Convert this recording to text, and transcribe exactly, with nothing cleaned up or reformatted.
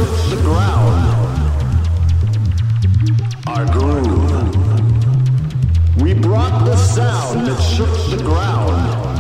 shook the ground. Our groove. We brought the sound that shook the ground.